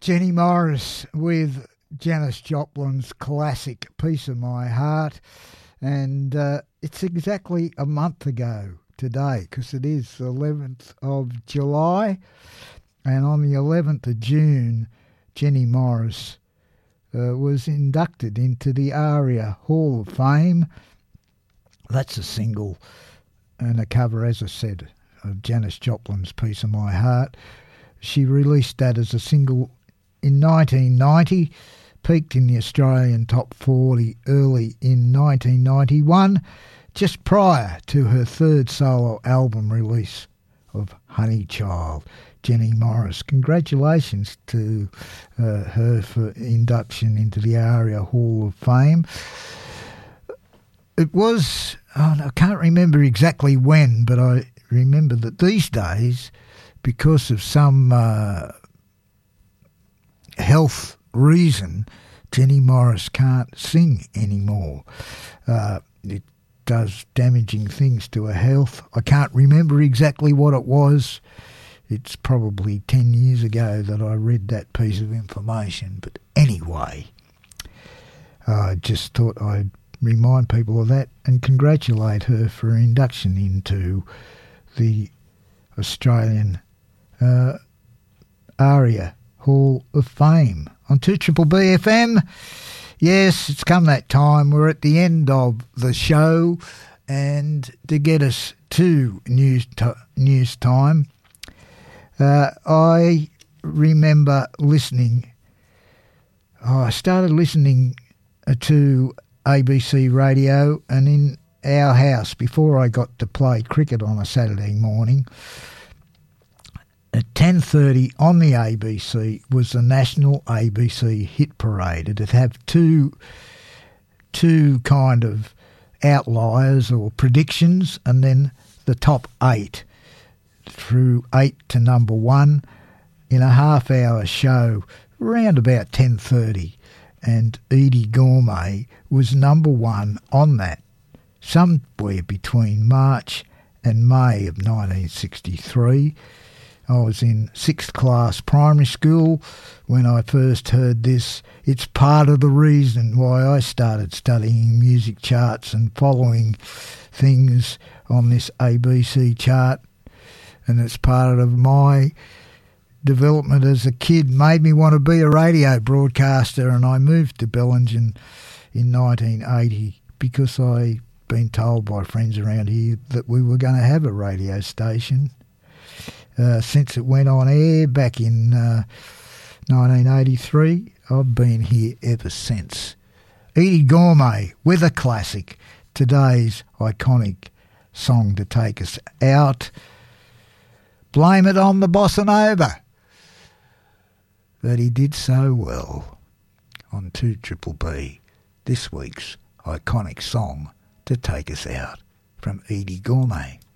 Jenny Morris with Janis Joplin's classic Piece of My Heart. And it's exactly a month ago today, because it is the 11th of July. And on the 11th of June, Jenny Morris was inducted into the ARIA Hall of Fame. That's a single and a cover, as I said, of Janis Joplin's Piece of My Heart. She released that as a single in 1990, peaked in the Australian Top 40 early in 1991, just prior to her third solo album release of Honey Child. Jenny Morris, congratulations to her for induction into the ARIA Hall of Fame. It was, I can't remember exactly when, but I remember that these days, because of some health reason, Jenny Morris can't sing anymore. It does damaging things to her health. I can't remember exactly what it was. It's probably 10 years ago that I read that piece of information. But anyway, I just thought I'd remind people of that and congratulate her for her induction into the Australian ARIA Hall of Fame on 2BBB FM. Yes, it's come that time. We're at the end of the show, and to get us to news time, I remember listening. I started listening to ABC Radio, and in our house, before I got to play cricket on a Saturday morning, at 10:30 on the ABC was the National ABC Hit Parade. It'd have two kind of outliers or predictions, and then the top 8 through 8 to number 1 in a half-hour show around about 10:30. And Edie Gourmet was number 1 on that, somewhere between March and May of 1963. I was in 6th class primary school when I first heard this. It's part of the reason why I started studying music charts and following things on this ABC chart. And it's part of my development as a kid, made me want to be a radio broadcaster. And I moved to Bellingen in 1980 because I'd been told by friends around here that we were going to have a radio station. Since it went on air back in 1983, I've been here ever since. Edie Gourmet with a classic, today's iconic song to take us out. Blame it on the bossa nova that he did so well on 2BBB. This week's iconic song to take us out from Edie Gourmet.